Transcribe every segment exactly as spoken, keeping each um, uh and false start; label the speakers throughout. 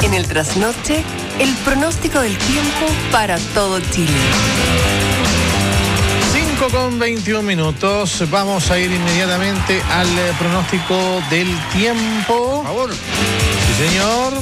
Speaker 1: En el trasnoche, el pronóstico del tiempo para todo Chile.
Speaker 2: cinco con veintiún minutos. Vamos a ir inmediatamente al eh, pronóstico del tiempo.
Speaker 3: Por favor.
Speaker 2: Sí, señor.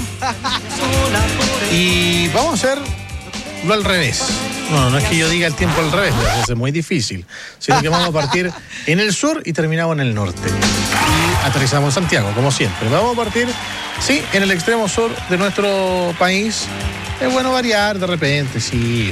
Speaker 2: Y vamos a hacerlo al revés. No, no es que yo diga el tiempo al revés, eso es muy difícil. Sino que vamos a partir en el sur y terminamos en el norte. Y aterrizamos en Santiago, como siempre. Vamos a partir, sí, en el extremo sur de nuestro país. Es bueno variar de repente, sí.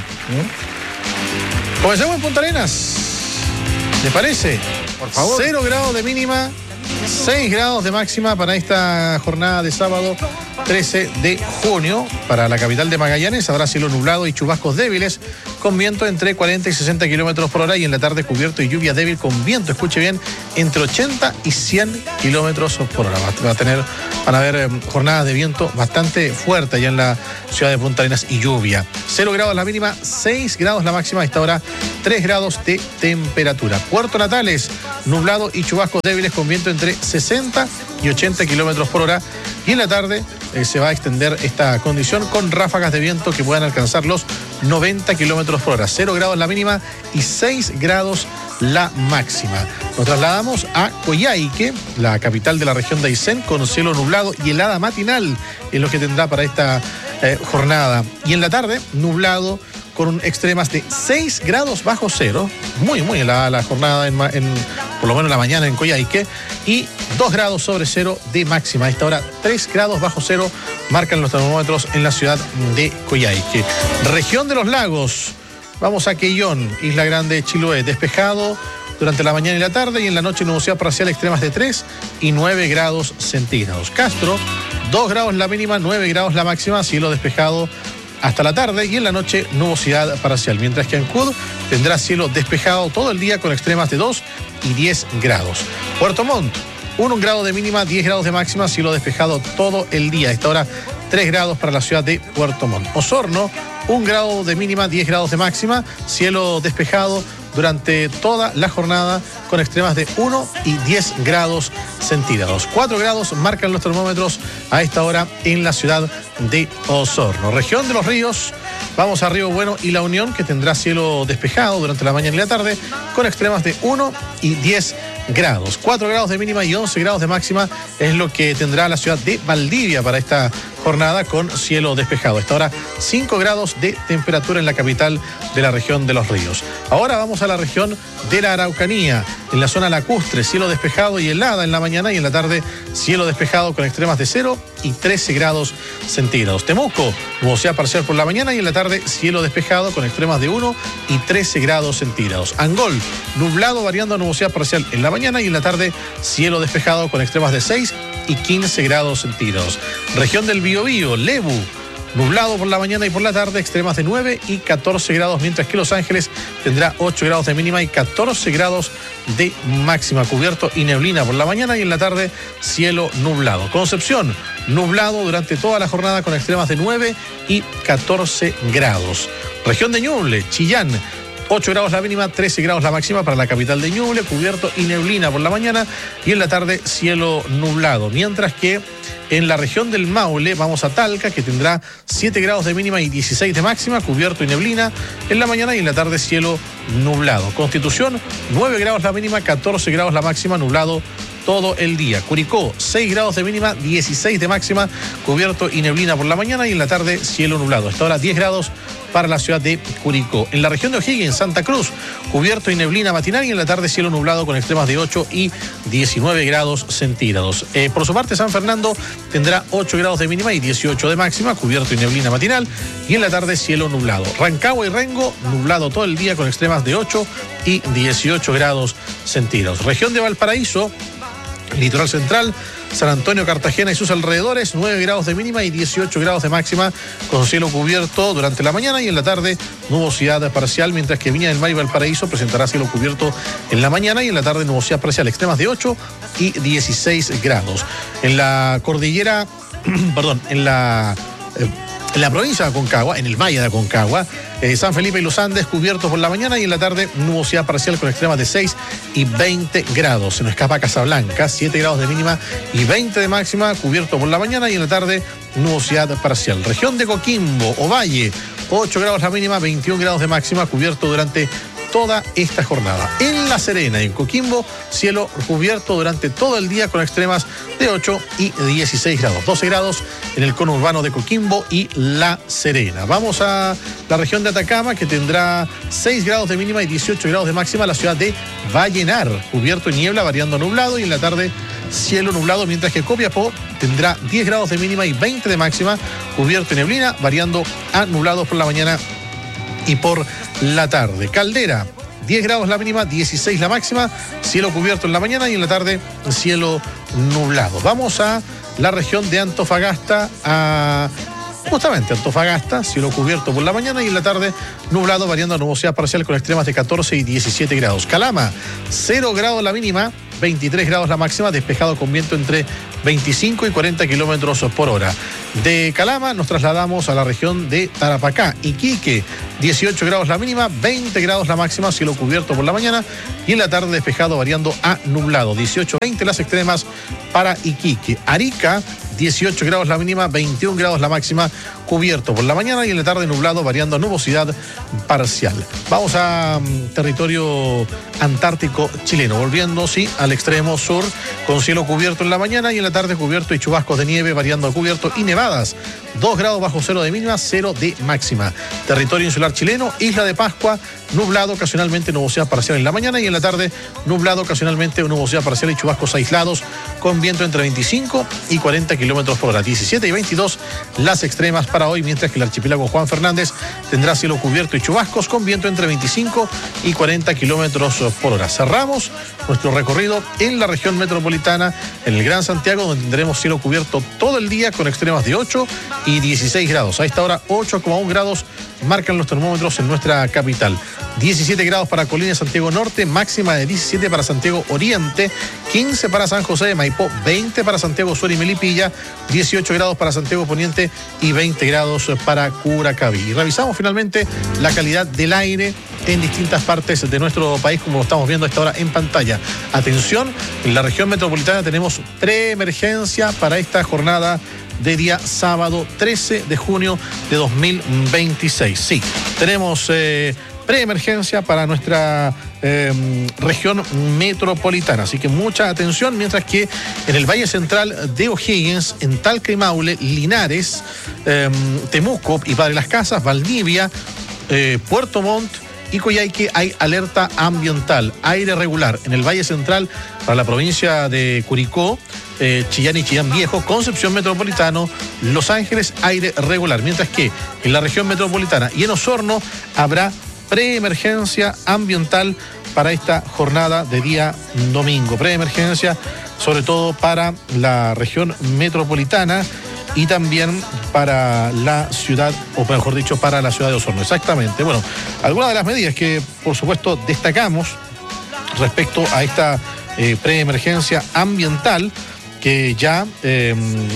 Speaker 2: ¿Mm? Comencemos en Punta Arenas. ¿Les parece?
Speaker 3: Por favor.
Speaker 2: Cero grados de mínima, seis grados de máxima para esta jornada de sábado trece de junio. Para la capital de Magallanes habrá cielo nublado y chubascos débiles con viento entre cuarenta y sesenta kilómetros por hora, y en la tarde cubierto y lluvia débil con viento, escuche bien, entre ochenta y cien kilómetros por hora. Va a tener, van a haber eh, jornadas de viento bastante fuerte allá en la ciudad de Punta Arenas y lluvia. cero grados la mínima, seis grados la máxima, a esta hora tres grados de temperatura. Puerto Natales, nublado y chubascos débiles con viento entre sesenta y ochenta kilómetros por hora, y en la tarde eh, se va a extender esta condición con ráfagas de viento que puedan alcanzar los noventa kilómetros por hora. cero grados la mínima y seis grados la máxima. Nos trasladamos a Coyhaique, la capital de la región de Aysén, con cielo nublado y helada matinal es lo que tendrá para esta eh, jornada. Y en la tarde, nublado con extremas de seis grados bajo cero, muy, muy helada la jornada, en, en, por lo menos en la mañana en Coyhaique, y dos grados sobre cero de máxima. A esta hora, tres grados bajo cero marcan los termómetros en la ciudad de Coyhaique. Región de los lagos, vamos a Quellón, Isla Grande, Chiloé, despejado durante la mañana y la tarde, y en la noche nubosidad parcial, extremas de tres y nueve grados centígrados. Castro, dos grados la mínima, nueve grados la máxima, cielo despejado hasta la tarde, y en la noche nubosidad parcial, mientras que Ancud tendrá cielo despejado todo el día con extremas de dos y diez grados. Puerto Montt, un grado de mínima, diez grados de máxima, cielo despejado todo el día. A esta hora, tres grados para la ciudad de Puerto Montt. Osorno, un grado de mínima, diez grados de máxima, cielo despejado durante toda la jornada con extremas de uno y diez grados centígrados. cuatro grados marcan los termómetros a esta hora en la ciudad de Osorno. Región de los ríos, vamos a Río Bueno y La Unión, que tendrá cielo despejado durante la mañana y la tarde con extremas de uno y diez grados. cuatro grados de mínima y once grados de máxima es lo que tendrá la ciudad de Valdivia para esta jornada con cielo despejado. A esta hora, cinco grados de temperatura en la capital de la región de los ríos. Ahora vamos a la región de la Araucanía, en la zona lacustre, cielo despejado y helada en la mañana, y en la tarde cielo despejado con extremas de cero y trece grados centígrados. Temuco, nubosidad parcial por la mañana, y en la tarde cielo despejado con extremas de uno y trece grados centígrados. Angol, nublado variando a nubosidad parcial en la mañana, y en la tarde cielo despejado con extremas de seis y quince grados centígrados. Región del Biobío, Lebu, nublado por la mañana y por la tarde, extremas de nueve y catorce grados, mientras que Los Ángeles tendrá ocho grados de mínima y catorce grados de máxima, cubierto y neblina por la mañana, y en la tarde cielo nublado. Concepción, nublado durante toda la jornada con extremas de nueve y catorce grados. Región de Ñuble, Chillán, ocho grados la mínima, trece grados la máxima para la capital de Ñuble, cubierto y neblina por la mañana, y en la tarde cielo nublado. Mientras que en la región del Maule vamos a Talca, que tendrá siete grados de mínima y dieciséis de máxima, cubierto y neblina en la mañana, y en la tarde cielo nublado. Constitución, nueve grados la mínima, catorce grados la máxima, nublado todo el día. Curicó, seis grados de mínima, dieciséis de máxima, cubierto y neblina por la mañana, y en la tarde cielo nublado. Hasta ahora diez grados para la ciudad de Curicó. En la región de O'Higgins, Santa Cruz, cubierto y neblina matinal, y en la tarde cielo nublado con extremas de ocho y diecinueve grados centígrados. Eh, por su parte, San Fernando tendrá ocho grados de mínima y dieciocho de máxima, cubierto y neblina matinal, y en la tarde cielo nublado. Rancagua y Rengo, nublado todo el día con extremas de ocho y dieciocho grados centígrados. Región de Valparaíso, Litoral Central, San Antonio, Cartagena y sus alrededores, nueve grados de mínima y dieciocho grados de máxima, con cielo cubierto durante la mañana, y en la tarde nubosidad parcial, mientras que Viña del Mar y Valparaíso presentará cielo cubierto en la mañana, y en la tarde nubosidad parcial, extremas de ocho y dieciséis grados. En la cordillera, perdón, en la eh, en la provincia de Aconcagua, en el Valle de Aconcagua, eh, San Felipe y Los Andes cubiertos por la mañana y en la tarde nubosidad parcial con extremas de seis y veinte grados. Se nos escapa Casablanca, siete grados de mínima y veinte de máxima, cubierto por la mañana y en la tarde nubosidad parcial. Región de Coquimbo, Ovalle, ocho grados la mínima, veintiún grados de máxima, cubierto durante toda esta jornada. En La Serena y en Coquimbo, cielo cubierto durante todo el día con extremas de ocho y dieciséis grados. doce grados en el cono urbano de Coquimbo y La Serena. Vamos a la región de Atacama, que tendrá seis grados de mínima y dieciocho grados de máxima. La ciudad de Vallenar, cubierto y niebla, variando nublado, y en la tarde cielo nublado, mientras que Copiapó tendrá diez grados de mínima y veinte de máxima, cubierto y neblina, variando a nublado por la mañana y por la tarde. Caldera, diez grados la mínima, dieciséis la máxima, cielo cubierto en la mañana y en la tarde cielo nublado. Vamos a la región de Antofagasta, a justamente Antofagasta, cielo cubierto por la mañana y en la tarde nublado, variando a nubosidad parcial con extremas de catorce y diecisiete grados. Calama, cero grados la mínima, veintitrés grados la máxima, despejado con viento entre veinticinco y cuarenta kilómetros por hora. De Calama nos trasladamos a la región de Tarapacá, Iquique, dieciocho grados la mínima, veinte grados la máxima, cielo cubierto por la mañana y en la tarde despejado variando a nublado, dieciocho a veinte las extremas para Iquique. Arica, dieciocho grados la mínima, veintiún grados la máxima, cubierto por la mañana y en la tarde nublado, variando a nubosidad parcial. Vamos a um, territorio antártico chileno, volviendo, sí, al extremo sur, con cielo cubierto en la mañana y en la tarde cubierto y chubascos de nieve, variando a cubierto y nevadas. dos grados bajo cero de mínima, cero de máxima. Territorio insular chileno, Isla de Pascua, nublado, ocasionalmente nubosidad parcial en la mañana y en la tarde nublado, ocasionalmente nubosidad parcial y chubascos aislados, con viento entre veinticinco y cuarenta kilómetros por hora. diecisiete y veintidós las extremas para hoy, mientras que el archipiélago Juan Fernández tendrá cielo cubierto y chubascos con viento entre veinticinco y cuarenta kilómetros por hora. Cerramos nuestro recorrido en la región metropolitana, en el Gran Santiago, donde tendremos cielo cubierto todo el día con extremas de ocho y dieciséis grados. A esta hora ocho coma uno grados marcan los termómetros en nuestra capital. diecisiete grados para Colina y Santiago Norte, máxima de diecisiete para Santiago Oriente, quince para San José de Maipó, veinte para Santiago Sur y Melipilla, dieciocho grados para Santiago Poniente y veinte grados para Curacaví. Y revisamos finalmente la calidad del aire en distintas partes de nuestro país, como lo estamos viendo a esta hora en pantalla. Atención, en la región metropolitana tenemos preemergencia para esta jornada de día sábado trece de junio de dos mil veintiséis. Sí, tenemos eh, preemergencia para nuestra eh, región metropolitana, así que mucha atención, mientras que en el Valle Central de O'Higgins, en Talca y Maule, Linares, eh, Temuco y Padre Las Casas, Valdivia, eh, Puerto Montt y Coyhaique hay alerta ambiental, aire regular. En el Valle Central, para la provincia de Curicó, eh, Chillán y Chillán Viejo, Concepción Metropolitano, Los Ángeles, aire regular. Mientras que en la región metropolitana y en Osorno habrá preemergencia ambiental para esta jornada de día domingo. Preemergencia sobre todo para la región metropolitana y también para la ciudad, o mejor dicho, para la ciudad de Osorno. Exactamente. Bueno, algunas de las medidas que, por supuesto, destacamos respecto a esta eh, preemergencia ambiental que ya eh,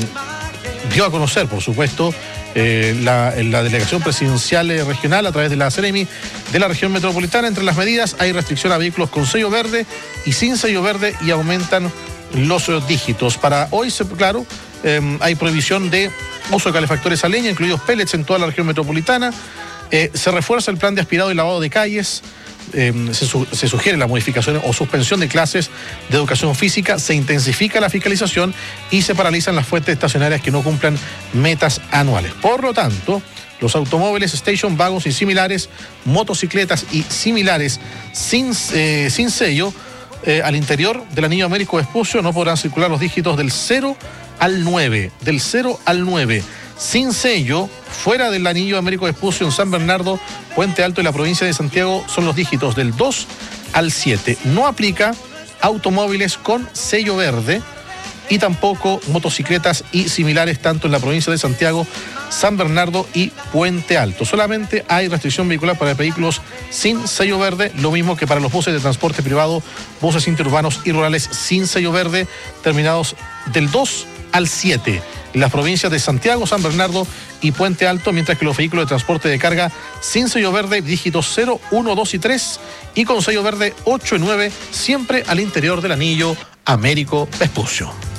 Speaker 2: dio a conocer, por supuesto, eh, la, la delegación presidencial regional a través de la Ceremi de la región metropolitana. Entre las medidas hay restricción a vehículos con sello verde y sin sello verde y aumentan los dígitos. Para hoy, claro, eh, hay prohibición de uso de calefactores a leña, incluidos pellets, en toda la región metropolitana. Eh, se refuerza el plan de aspirado y lavado de calles. Eh, se, su, se sugiere la modificación o suspensión de clases de educación física, se intensifica la fiscalización y se paralizan las fuentes estacionarias que no cumplan metas anuales. Por lo tanto, los automóviles, station, vagos y similares, motocicletas y similares sin, eh, sin sello eh, al interior del anillo Américo Vespucio no podrán circular los dígitos del cero al nueve, del cero al nueve. Sin sello, fuera del anillo Américo Vespucio en San Bernardo, Puente Alto y la provincia de Santiago son los dígitos del dos al siete. No aplica automóviles con sello verde y tampoco motocicletas y similares tanto en la provincia de Santiago, San Bernardo y Puente Alto. Solamente hay restricción vehicular para vehículos sin sello verde, lo mismo que para los buses de transporte privado, buses interurbanos y rurales sin sello verde, terminados del dos al siete. en las provincias de Santiago, San Bernardo y Puente Alto, mientras que los vehículos de transporte de carga sin sello verde, dígitos cero, uno, dos y tres, y con sello verde ocho y nueve, siempre al interior del anillo Américo Vespucio.